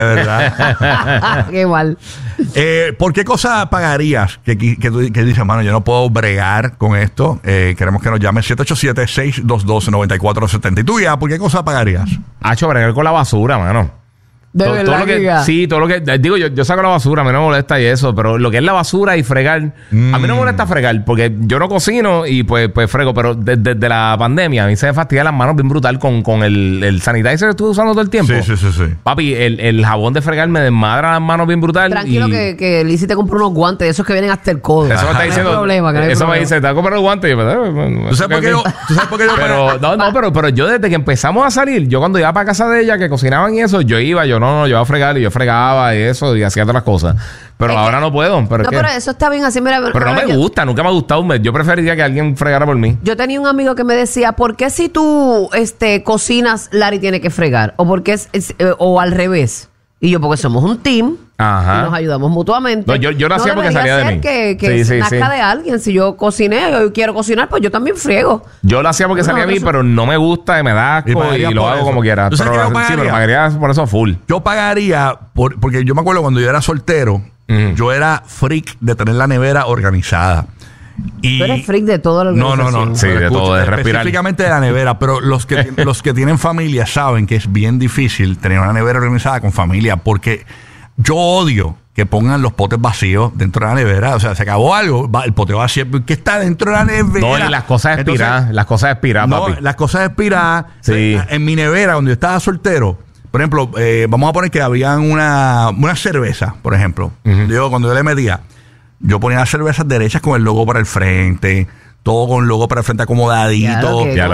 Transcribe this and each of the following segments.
De verdad. Qué mal. ¿Por qué cosa pagarías que dices, mano, yo no puedo bregar con esto? Queremos que nos llame 787-622-9470. ¿Y tú ya, por qué cosa pagarías? Hacho, bregar con la basura, mano. De verdad, todo lo que, sí, todo lo que... Digo, yo saco la basura, a mí no me molesta y eso, pero lo que es la basura y fregar... A mí no me molesta fregar, porque yo no cocino y pues frego, pero desde la pandemia a mí se me fastidia las manos bien brutal con el sanitizer que estuve usando todo el tiempo. Sí. Papi, el jabón de fregar me desmadra las manos bien brutal. Tranquilo que Lizzy te compró unos guantes, esos que vienen hasta el codo. Eso me está diciendo... No hay problema, eso me dice, te voy a comprar los guantes. Y yo, ¿Tú sabes por qué yo pero yo desde que empezamos a salir, yo cuando iba para casa de ella, que cocinaban y eso, yo iba a fregar y yo fregaba y eso y hacía otras cosas. Pero ahora no puedo. Pero eso está bien así. Mira, pero no me gusta, nunca me ha gustado. Yo preferiría que alguien fregara por mí. Yo tenía un amigo que me decía, ¿por qué si tú cocinas, Larry tiene que fregar? O porque o al revés. Y yo, porque somos un team. Ajá. Y nos ayudamos mutuamente. No, yo lo hacía porque salía de mí. Que nazca de alguien. Si yo cociné y quiero cocinar, pues yo también friego. Yo lo hacía porque salía de mí, pero no me gusta y me da asco y lo hago como quiera. Pero pagaría por eso full. Yo pagaría porque yo me acuerdo cuando yo era soltero, yo era freak de tener la nevera organizada. Y tú eres freak de todo lo que No. Sí, de todo, de respirar. Específicamente de la nevera, pero los que tienen familia saben que es bien difícil tener una nevera organizada con familia, porque yo odio que pongan los potes vacíos dentro de la nevera. O sea, se acabó algo, el pote vacío, ¿qué está dentro de la nevera? No, y las cosas expiradas, papi. Las cosas expiradas. Sí. En mi nevera, cuando yo estaba soltero, por ejemplo, vamos a poner que habían una cerveza, por ejemplo. Cuando yo le metía, yo ponía las cervezas derechas con el logo para el frente, todo con el logo para el frente acomodadito. Eso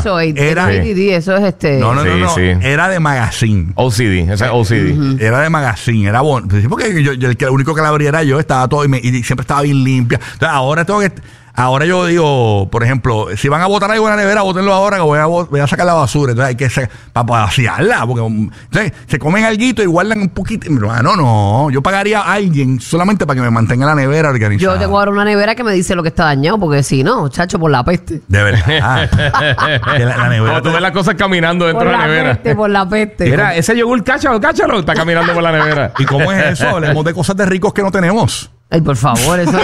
es No. Sí. Era de magazine. OCD, ese es OCD. Era de magazine, era bueno. Porque el único que la abría era yo, estaba todo y siempre estaba bien limpia. Entonces, ahora yo digo, por ejemplo, si van a botar algo en la nevera, bótenlo ahora que voy a sacar la basura. Entonces hay que para vaciarla, porque entonces, se comen alguito y guardan un poquito. No, yo pagaría a alguien solamente para que me mantenga la nevera organizada. Yo tengo ahora una nevera que me dice lo que está dañado, porque si no, chacho, por la peste. De verdad. la nevera. Cuando tú ves las cosas caminando dentro de la nevera. Por la peste. Mira, ese yogur, cáchalo, está caminando por la nevera. ¿Y cómo es eso? Hablemos de cosas de ricos que no tenemos. Ay, por favor, eso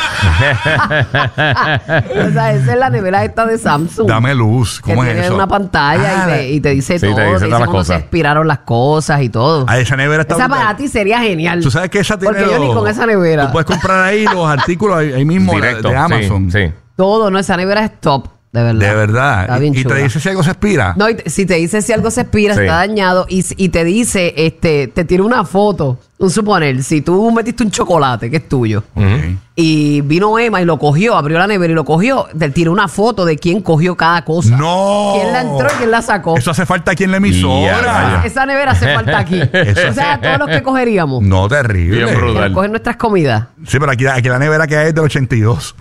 o sea, esa es la nevera esta de Samsung. Dame luz. ¿Cómo que es tiene eso? una pantalla y te dice todo. Te dice todas cómo se expiraron las cosas y todo. Esa nevera está esa brutal. para ti sería genial. Tú sabes que esa tiene porque yo ni con esa nevera. Tú puedes comprar ahí los artículos ahí mismo directo, de Amazon. Sí. Todo, no, esa nevera es top. De verdad. De verdad. Está bien y chula. te dice si algo se expira. No, si te dice si algo se expira, está dañado y te dice, te tira una foto. Un suponer, si tú metiste un chocolate que es tuyo y vino Emma y lo cogió, abrió la nevera y lo cogió, te tira una foto de quién cogió cada cosa. ¡No! ¿Quién la entró y quién la sacó? Eso hace falta aquí en la emisora. Esa nevera hace falta aquí. O sea, todos los que cogeríamos. No, terrible. Bien brutal. Coger nuestras comidas. Sí, pero aquí la nevera que hay es del 82.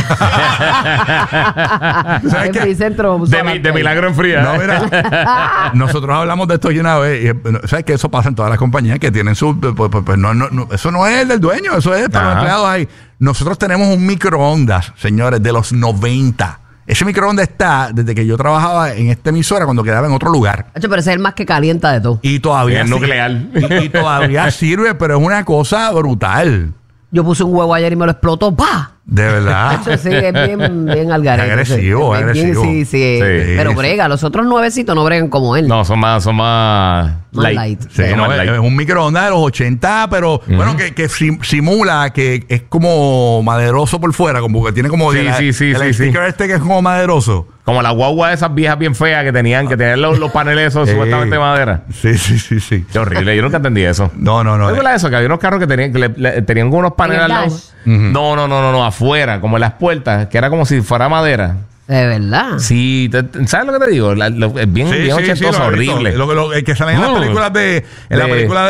¿Sabes qué? De milagro en fría. No, mira, nosotros hablamos de esto aquí una vez. ¿Sabes que eso pasa en todas las compañías que tienen su... Pues no, eso no es el del dueño, eso es para los empleados ahí. Nosotros tenemos un microondas, señores, de los 90. Ese microondas está desde que yo trabajaba en esta emisora cuando quedaba en otro lugar. Pero ese es el más que calienta de todo. Y todavía es nuclear. Y todavía sirve, pero es una cosa brutal. Yo puse un huevo ayer y me lo explotó. ¡Pah! De verdad. Eso sí, es bien al garete. Agresivo. Sí. Pero brega, los otros nuevecitos no bregan como él. No, son más light. Sí, es un microondas de los 80, pero bueno, que simula que es como maderoso por fuera, como que tiene como el sticker este que es como maderoso. Como la guagua de esas viejas bien feas que tenían los paneles esos supuestamente de madera. Sí. Qué horrible, yo nunca entendí eso. No. ¿Qué fue eso? Que había unos carros que tenían unos paneles al lado. No, afuera, como en las puertas, que era como si fuera madera. De verdad. Sí, ¿sabes lo que te digo? Es bien ochentoso, horrible. El que sale en las películas la película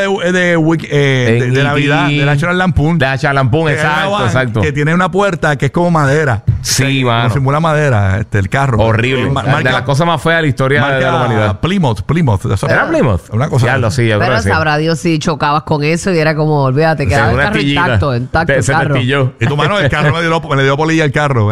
de Navidad, de National Lampoon. De National Lampoon, exacto. Que tiene una puerta que es como madera. Sí, Como mano. simula madera, el carro. Horrible. De las cosas más feas de la historia de la humanidad. Plymouth. ¿Era Plymouth? Una cosa Ya lo sí, yo creo Pero que sí. sabrá Dios si chocabas con eso y era como, olvídate, quedaba Sí, el una carro astillita. intacto el Se carro. astilló. Y tu mano, el carro me le dio polilla al carro.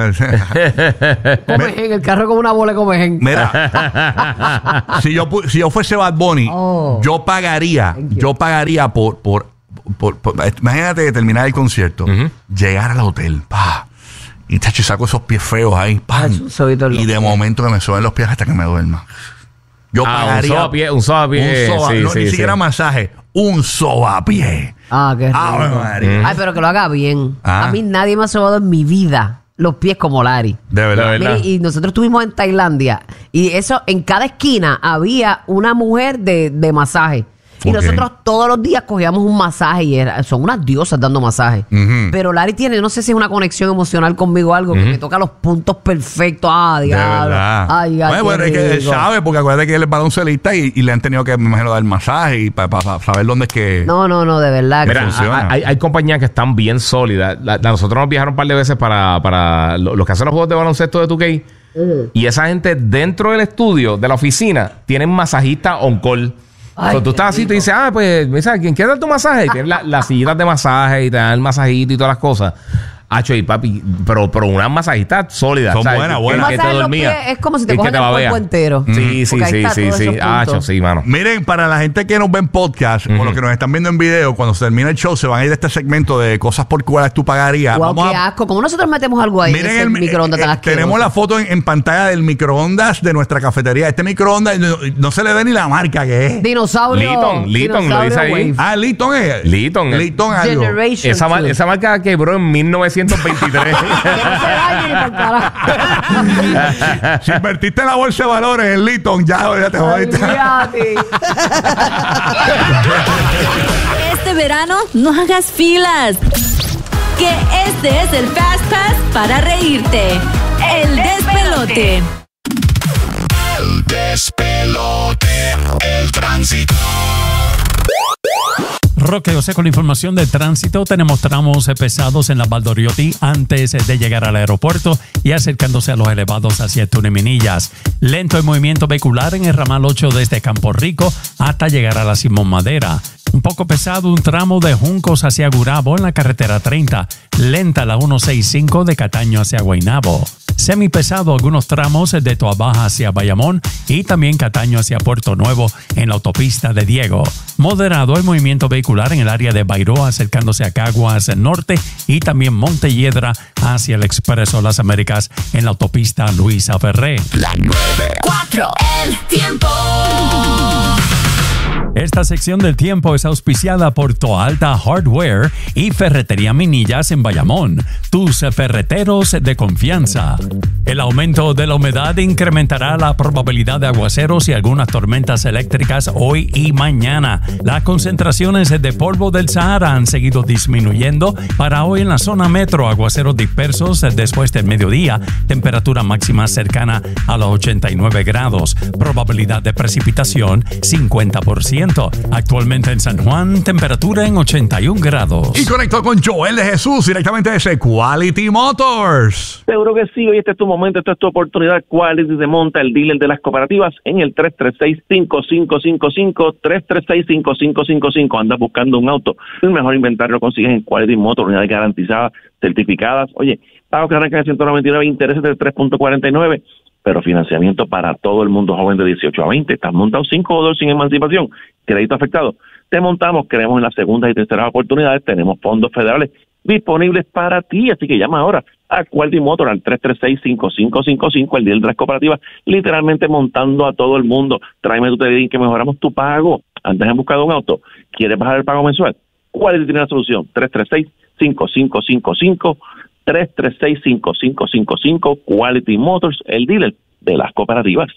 Comején, el carro como una bola de comején. Mira, si yo fuese Bad Bunny, Oh. yo pagaría por imagínate terminar el concierto, llegar al hotel, y tacho, saco esos pies feos ahí, Tacho, sobito en los y de pies. momento que me suben los pies hasta que me duerma. Yo pagaría Un sobapié. Sí, no, sí, ni sí. siquiera masaje, un sobapié. Qué rico. Ave María. Ay, pero que lo haga bien. Ah. A mí nadie me ha sobado en mi vida los pies como Larry. De verdad. De verdad. Mire, y nosotros estuvimos en Tailandia y eso, en cada esquina había una mujer de masaje. Y Ok. nosotros todos los días cogíamos un masaje y son unas diosas dando masaje. Ujú. Pero Larry tiene, no sé si es una conexión emocional conmigo o algo, que me toca los puntos perfectos. De Diablo. verdad. Ay, Bueno, qué pero es que él rico. sabe, porque acuérdate que él es baloncelista y le han tenido que, me imagino, dar masaje y para saber dónde es que. No, de verdad. que Mira, funciona. hay compañías que están bien sólidas. Nosotros nos viajaron un par de veces para los que hacen los juegos de baloncesto de 2K. Y esa gente dentro del estudio, de la oficina, tienen masajista on call. Ay, So, tú qué estás así y rico. te dices, pues, mira, ¿quién quiere dar tu masaje? Y tienes las sillitas de masaje y te dan el masajito y todas las cosas. Hacho, y papi, pero unas masajistas sólidas. Son ¿sabes? buenas, Que- buenas. Que Masaje te en los dormía. pies es como si te Y que cogen el babea. cuerpo entero. Sí, sí, Porque ahí sí, está sí, todos sí. esos puntos. Hacho, sí, mano. Miren, para la gente que nos ve en podcast o los que nos están viendo en video, cuando se termine el show, se van a ir de este segmento de cosas por cuales tú pagarías. Wow, qué asco. Como nosotros metemos algo ahí en ese microondas tan asqueroso. tenemos la foto en pantalla del microondas de nuestra cafetería. Este microondas no se le ve ni la marca que es. Dinosaurio. Lipton, lo dice ahí. Wave. Ah, Lipton es. Lipton. Lipton algo. Generation. Esa marca quebró en 1923. Que no se dañe ni por carajo. Si invertiste en la bolsa de valores en Lipton, ya te jodiste. Olvídate. Este verano no hagas filas. Que este es el Fast Pass para reírte. El despelote. El despelote, el tránsito. Roque José con la información de tránsito. Tenemos tramos pesados en la Valdoriotti antes de llegar al aeropuerto y acercándose a los elevados hacia Tuneminillas. Lento el movimiento vehicular en el ramal 8 desde Campo Rico hasta llegar a la Simón Madera. Un poco pesado un tramo de Juncos hacia Gurabo en la carretera 30. Lenta la 165 de Cataño hacia Guaynabo. Semipesado algunos tramos de Toabaja hacia Bayamón y también Cataño hacia Puerto Nuevo en la autopista de Diego. Moderado el movimiento vehicular en el área de Bairoa acercándose a Caguas Norte y también Montelledra hacia el Expreso Las Américas en la autopista Luisa Ferré. La 4. El tiempo. Esta sección del tiempo es auspiciada por Toalta Hardware y Ferretería Minillas en Bayamón, tus ferreteros de confianza. El aumento de la humedad incrementará la probabilidad de aguaceros y algunas tormentas eléctricas hoy y mañana. Las concentraciones de polvo del Sahara han seguido disminuyendo. Para hoy en la zona metro, aguaceros dispersos después del mediodía, temperatura máxima cercana a los 89 grados, probabilidad de precipitación 50%. Actualmente en San Juan, temperatura en 81 grados. Y conectó con Joel de Jesús directamente desde Quality Motors. Seguro que sí, hoy este es tu momento, esta es tu oportunidad. Quality te monta el dealer de las cooperativas en el 336-5555, 336-5555. Andas buscando un auto, el mejor inventario lo consigues en Quality Motors, unidades garantizadas, certificadas. Oye, pagos que arrancan en 199, intereses del 3.49, pero financiamiento para todo el mundo joven de 18 a 20. Estás montado $5 sin emancipación, crédito afectado. Te montamos, creemos en las segundas y terceras oportunidades, tenemos fondos federales disponibles para ti, así que llama ahora a Quality Motor al 336-5555, el dealer de las cooperativas, literalmente montando a todo el mundo. Tráeme tu TDI que mejoramos tu pago. Antes has buscado un auto, ¿quieres bajar el pago mensual? Quality tiene la solución, 336-5555, 336-5555, Quality Motors, el dealer de las cooperativas.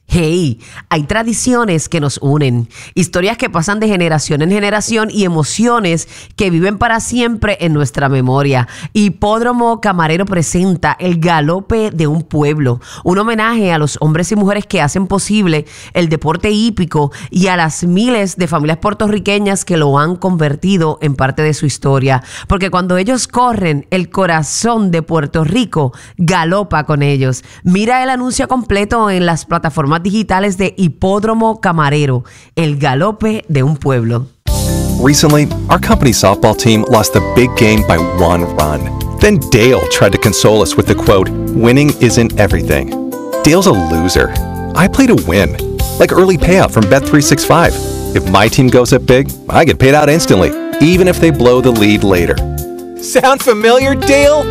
Hey, hay tradiciones que nos unen, historias que pasan de generación en generación y emociones que viven para siempre en nuestra memoria. Hipódromo Camarero presenta El Galope de un Pueblo, un homenaje a los hombres y mujeres que hacen posible el deporte hípico y a las miles de familias puertorriqueñas que lo han convertido en parte de su historia. Porque cuando ellos corren, el corazón de Puerto Rico galopa con ellos. Mira el anuncio completo en las plataformas digitales de Hipódromo Camarero, El Galope de un Pueblo. Recently, our company's softball team lost the big game by 1 run. Then Dale tried to console us with the quote, "Winning isn't everything." Dale's a loser. I play to win, like early payout from Bet365. If my team goes up big, I get paid out instantly, even if they blow the lead later. Sound familiar, Dale?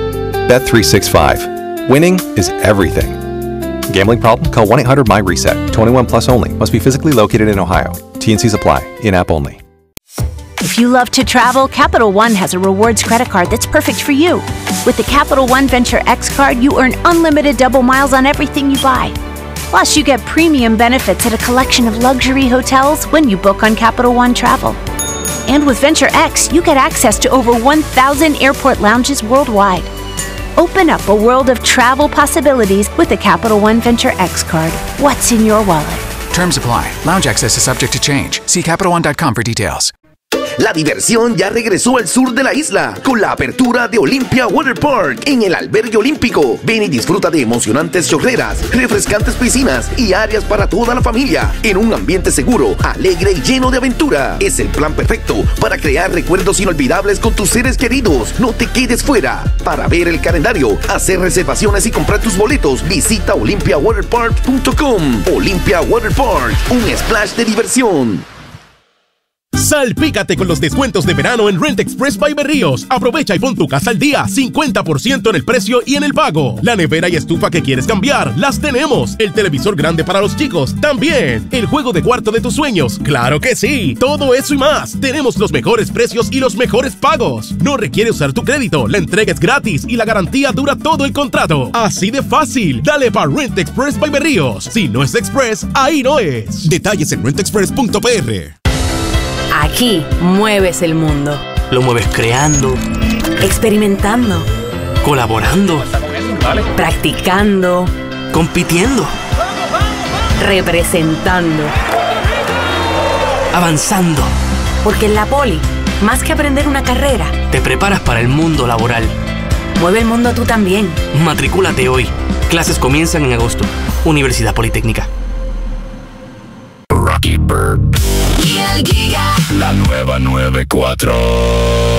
Bet365. Winning is everything. Gambling problem? Call 1-800-MY-RESET. 21 plus only. Must be physically located in Ohio. T&Cs apply. In-app only. If you love to travel, Capital One has a rewards credit card that's perfect for you. With the Capital One Venture X card, you earn unlimited double miles on everything you buy. Plus, you get premium benefits at a collection of luxury hotels when you book on Capital One Travel. And with Venture X, you get access to over 1,000 airport lounges worldwide. Open up a world of travel possibilities with the Capital One Venture X card. What's in your wallet? Terms apply. Lounge access is subject to change. See CapitalOne.com for details. La diversión ya regresó al sur de la isla con la apertura de Olympia Water Park en el albergue olímpico. Ven y disfruta de emocionantes chorreras, refrescantes piscinas y áreas para toda la familia en un ambiente seguro, alegre y lleno de aventura. Es el plan perfecto para crear recuerdos inolvidables con tus seres queridos. No te quedes fuera. Para ver el calendario, hacer reservaciones y comprar tus boletos, visita olympiawaterpark.com. Olympia Water Park, un splash de diversión. Salpícate con los descuentos de verano en Rent Express by Berríos. Aprovecha y pon tu casa al día, 50% en el precio y en el pago. La nevera y estufa que quieres cambiar, las tenemos. El televisor grande para los chicos, también. El juego de cuarto de tus sueños, claro que sí. Todo eso y más. Tenemos los mejores precios y los mejores pagos. No requiere usar tu crédito, la entrega es gratis y la garantía dura todo el contrato. Así de fácil. Dale para Rent Express by Berríos. Si no es Express, ahí no es. Detalles en rentexpress.pr. Aquí mueves el mundo. Lo mueves creando, experimentando, colaborando, practicando, compitiendo, representando, avanzando. Porque en la Poli, más que aprender una carrera, te preparas para el mundo laboral. Mueve el mundo tú también. Matricúlate hoy. Clases comienzan en agosto. Universidad Politécnica. Rocky Burp. La nueva 94.